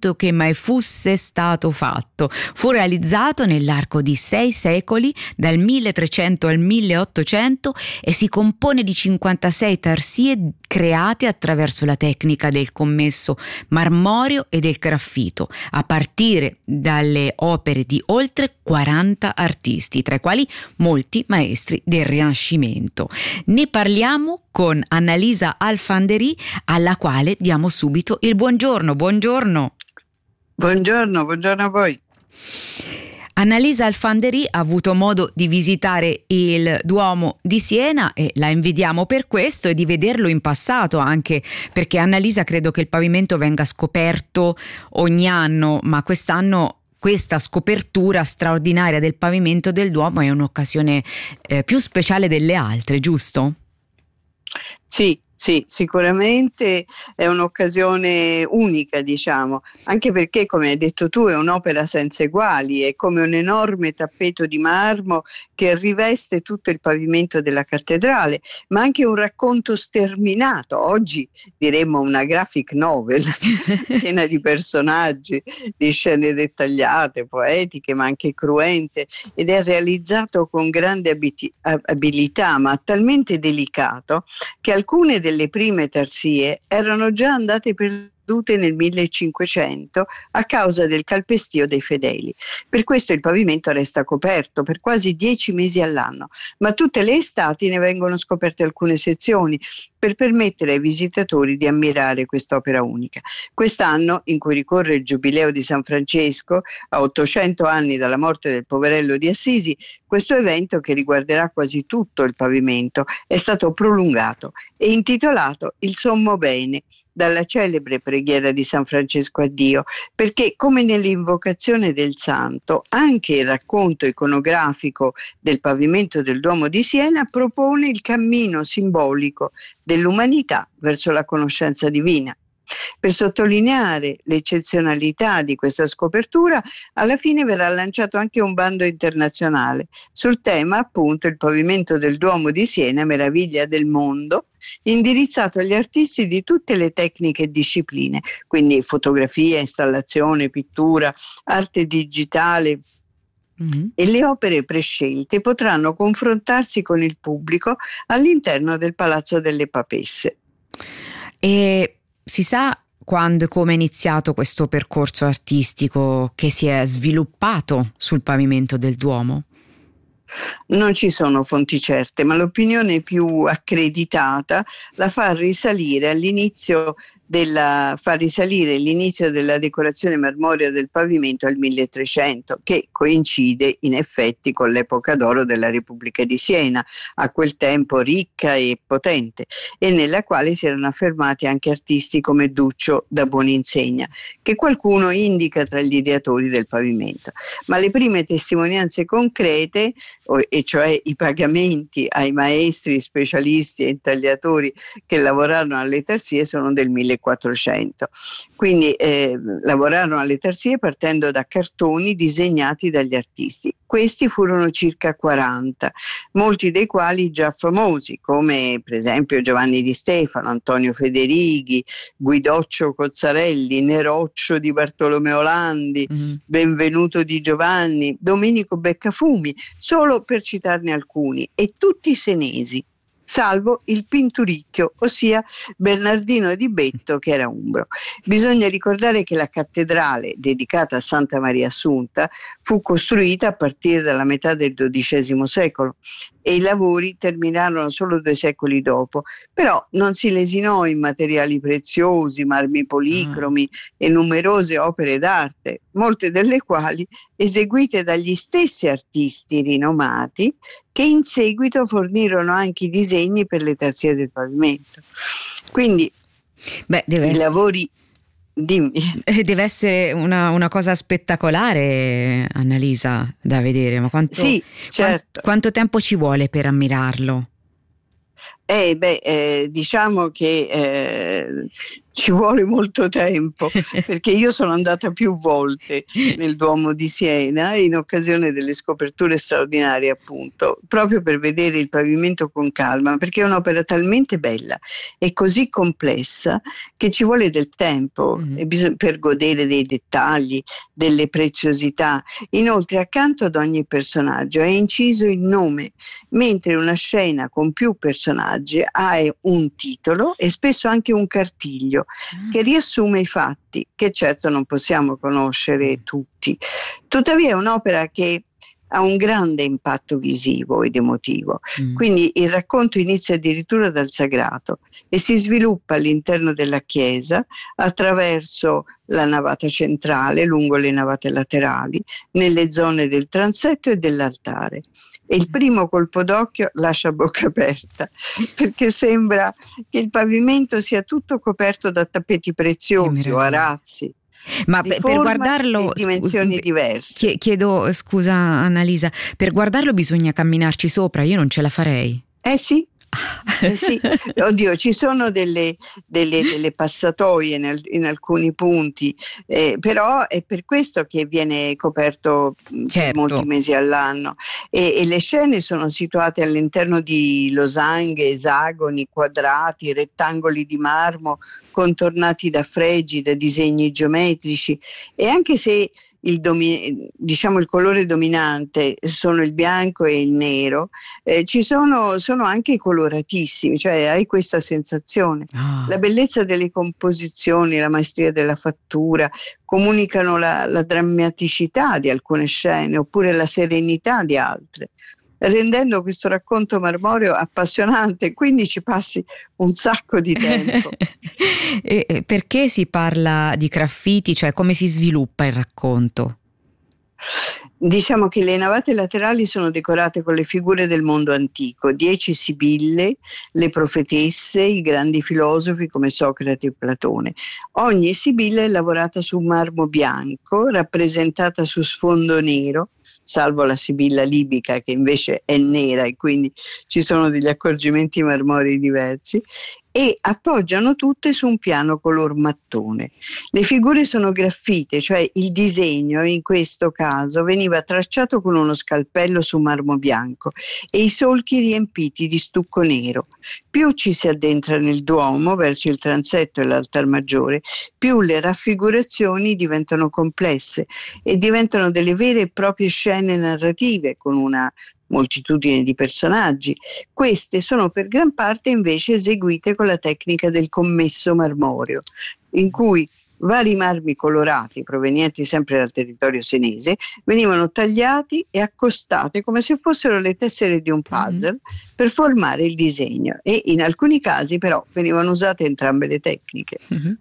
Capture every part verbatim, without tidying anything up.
pavimento che mai fosse stato fatto. Fu realizzato nell'arco di sei secoli, dal milletrecento al milleottocento, e si compone di cinquantasei tarsie create attraverso la tecnica del commesso marmoreo e del graffito, a partire dalle opere di oltre quaranta artisti, tra i quali molti maestri del Rinascimento. Ne parliamo con Annalisa Alfanderi, alla quale diamo subito il buongiorno. Buongiorno. Buongiorno, buongiorno a voi. Annalisa Alfanderi ha avuto modo di visitare il Duomo di Siena e la invidiamo per questo, e di vederlo in passato, anche perché, Annalisa, credo che il pavimento venga scoperto ogni anno, ma quest'anno questa scopertura straordinaria del pavimento del Duomo è un'occasione eh, più speciale delle altre, giusto? Sì, sì, sicuramente è un'occasione unica, diciamo, anche perché, come hai detto tu, è un'opera senza eguali, è come un enorme tappeto di marmo che riveste tutto il pavimento della cattedrale, ma anche un racconto sterminato, oggi diremmo una graphic novel, piena di personaggi, di scene dettagliate, poetiche, ma anche cruente, ed è realizzato con grande abiti- abilità, ma talmente delicato che alcune delle le prime tarsie erano già andate perdute nel millecinquecento a causa del calpestio dei fedeli. Per questo il pavimento resta coperto per quasi dieci mesi all'anno, ma tutte le estati ne vengono scoperte alcune sezioni per permettere ai visitatori di ammirare quest'opera unica. Quest'anno, in cui ricorre il Giubileo di San Francesco, a ottocento anni dalla morte del poverello di Assisi, questo evento, che riguarderà quasi tutto il pavimento, è stato prolungato e intitolato Il Sommo Bene, dalla celebre preghiera di San Francesco a Dio, perché, come nell'invocazione del santo, anche il racconto iconografico del pavimento del Duomo di Siena propone il cammino simbolico dell'umanità verso la conoscenza divina. Per sottolineare l'eccezionalità di questa scopertura, alla fine verrà lanciato anche un bando internazionale sul tema, appunto, il pavimento del Duomo di Siena, meraviglia del mondo, indirizzato agli artisti di tutte le tecniche e discipline, quindi fotografia, installazione, pittura, arte digitale. Mm-hmm. E le opere prescelte potranno confrontarsi con il pubblico all'interno del Palazzo delle Papesse. E si sa quando e come è iniziato questo percorso artistico che si è sviluppato sul pavimento del Duomo? Non ci sono fonti certe, ma l'opinione più accreditata la fa risalire all'inizio della, fa risalire l'inizio della decorazione marmorea del pavimento al milletrecento, che coincide in effetti con l'epoca d'oro della Repubblica di Siena, a quel tempo ricca e potente, e nella quale si erano affermati anche artisti come Duccio da Buoninsegna, che qualcuno indica tra gli ideatori del pavimento. Ma le prime testimonianze concrete, e cioè i pagamenti ai maestri, specialisti e intagliatori che lavorarono alle tarsie, sono del millequattrocento. Quindi eh, lavorarono alle tarsie partendo da cartoni disegnati dagli artisti. Questi furono circa quaranta, molti dei quali già famosi, come per esempio Giovanni Di Stefano, Antonio Federighi, Guidoccio Cozzarelli, Neroccio di Bartolomeo Landi, mm-hmm. Benvenuto di Giovanni, Domenico Beccafumi, solo per citarne alcuni, e tutti senesi, salvo il Pinturicchio, ossia Bernardino di Betto, che era umbro. Bisogna ricordare che la cattedrale, dedicata a Santa Maria Assunta, fu costruita a partire dalla metà del dodicesimo secolo e i lavori terminarono solo due secoli dopo, però non si lesinò in materiali preziosi, marmi policromi ah. e numerose opere d'arte, molte delle quali eseguite dagli stessi artisti rinomati che in seguito fornirono anche i disegni per le tarsie del pavimento. Quindi Beh, deve i essere... lavori... Dimmi. Deve essere una, una cosa spettacolare, Annalisa, da vedere, ma quanto, sì, certo. quanto, quanto tempo ci vuole per ammirarlo? Eh, beh, eh, diciamo che eh, ci vuole molto tempo, perché io sono andata più volte nel Duomo di Siena in occasione delle scoperture straordinarie, appunto, proprio per vedere il pavimento con calma, perché è un'opera talmente bella e così complessa che ci vuole del tempo mm-hmm. e bisog- per godere dei dettagli, delle preziosità. Inoltre, accanto ad ogni personaggio è inciso il nome, mentre una scena con più personaggi ha un titolo e spesso anche un cartiglio che riassume i fatti, che certo non possiamo conoscere tutti. Tuttavia è un'opera che ha un grande impatto visivo ed emotivo, mm. quindi il racconto inizia addirittura dal sagrato e si sviluppa all'interno della chiesa attraverso la navata centrale, lungo le navate laterali, nelle zone del transetto e dell'altare. E il primo colpo d'occhio lascia a bocca aperta, perché sembra che il pavimento sia tutto coperto da tappeti preziosi o arazzi. Ma per, per guardarlo, di dimensioni scu- diverse. Chiedo scusa Annalisa, per guardarlo bisogna camminarci sopra, io non ce la farei. Eh sì. Eh sì, oddio, ci sono delle, delle, delle passatoie in, in alcuni punti, eh, però è per questo che viene coperto certo. per molti mesi all'anno e, e le scene sono situate all'interno di losanghe, esagoni, quadrati, rettangoli di marmo contornati da fregi, da disegni geometrici, e anche se il, domi- diciamo il colore dominante sono il bianco e il nero, eh, ci sono, sono anche coloratissimi, cioè hai questa sensazione. Ah. La bellezza delle composizioni, la maestria della fattura comunicano la, la drammaticità di alcune scene oppure la serenità di altre, rendendo questo racconto marmoreo appassionante, quindi ci passi un sacco di tempo. E perché si parla di graffiti, cioè come si sviluppa il racconto? Diciamo che le navate laterali sono decorate con le figure del mondo antico, dieci sibille, le profetesse, i grandi filosofi come Socrate e Platone. Ogni sibilla è lavorata su marmo bianco, rappresentata su sfondo nero, salvo la sibilla libica che invece è nera e quindi ci sono degli accorgimenti marmorei diversi, e appoggiano tutte su un piano color mattone. Le figure sono graffite, cioè il disegno in questo caso veniva tracciato con uno scalpello su marmo bianco e i solchi riempiti di stucco nero. Più ci si addentra nel Duomo verso il transetto e l'altar maggiore, più le raffigurazioni diventano complesse e diventano delle vere e proprie scene narrative con una moltitudine di personaggi. Queste sono per gran parte invece eseguite con la tecnica del commesso marmoreo, in cui vari marmi colorati provenienti sempre dal territorio senese venivano tagliati e accostati come se fossero le tessere di un puzzle mm-hmm. per formare il disegno, e in alcuni casi però venivano usate entrambe le tecniche. Mm-hmm.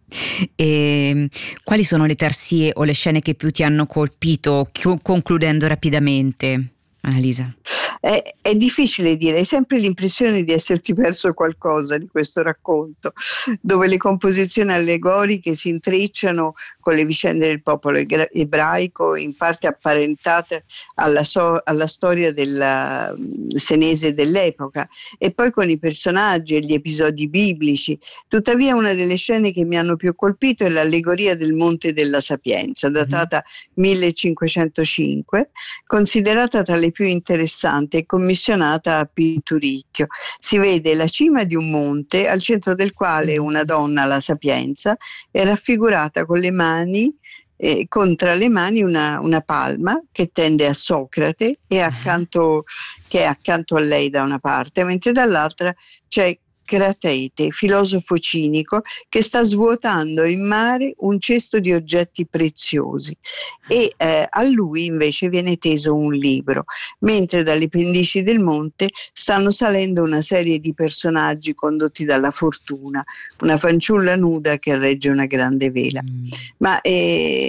E quali sono le tarsie o le scene che più ti hanno colpito, concludendo rapidamente, Annalisa? È, è difficile dire, hai sempre l'impressione di esserti perso qualcosa di questo racconto, dove le composizioni allegoriche si intrecciano con le vicende del popolo ebraico, in parte apparentate alla, so, alla storia della senese dell'epoca, e poi con i personaggi e gli episodi biblici. Tuttavia una delle scene che mi hanno più colpito è l'allegoria del Monte della Sapienza, datata millecinquecentocinque, considerata tra le più interessanti e commissionata a Pinturicchio. Si vede la cima di un monte al centro del quale una donna, la Sapienza, è raffigurata con le mani eh, con tra le mani una, una palma che tende a Socrate e accanto, che è accanto a lei da una parte, mentre dall'altra c'è Cratete, filosofo cinico, che sta svuotando in mare un cesto di oggetti preziosi, e eh, a lui invece viene teso un libro, mentre dalle pendici del monte stanno salendo una serie di personaggi condotti dalla fortuna, una fanciulla nuda che regge una grande vela. Mm. Ma eh,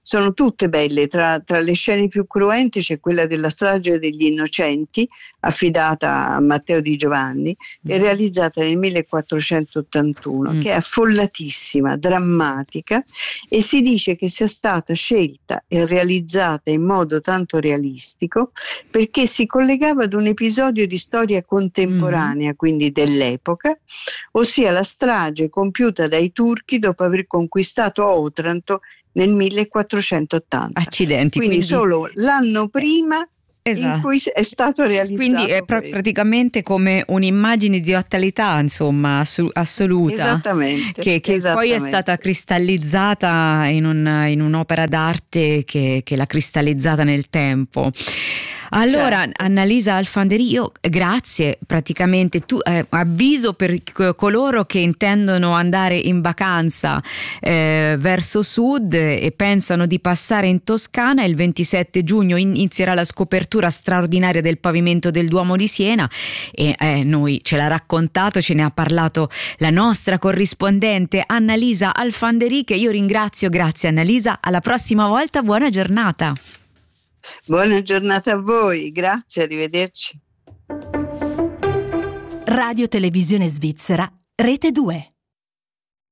sono tutte belle, tra, tra le scene più cruente c'è quella della strage degli innocenti, affidata a Matteo Di Giovanni mm. e realizzata nel millequattrocentottantuno, mm. che è affollatissima, drammatica, e si dice che sia stata scelta e realizzata in modo tanto realistico perché si collegava ad un episodio di storia contemporanea, mm. quindi dell'epoca, ossia la strage compiuta dai turchi dopo aver conquistato Otranto nel millequattrocentottanta. Accidenti. Quindi, quindi solo l'anno prima esatto. in cui è stato realizzato. Quindi è pr- praticamente come un'immagine di attualità, insomma, ass- assoluta. Esattamente. Che, che esattamente. poi è stata cristallizzata in, un, in un'opera d'arte che, che l'ha cristallizzata nel tempo. Allora, certo. Annalisa Alfanderi, io grazie, praticamente tu eh, avviso per coloro che intendono andare in vacanza eh, verso sud e pensano di passare in Toscana, il ventisette giugno inizierà la scopertura straordinaria del pavimento del Duomo di Siena e eh, noi ce l'ha raccontato, ce ne ha parlato la nostra corrispondente Annalisa Alfanderi, che io ringrazio. Grazie Annalisa, alla prossima volta, buona giornata. Buona giornata a voi, grazie, arrivederci. Radio Televisione Svizzera, Rete due.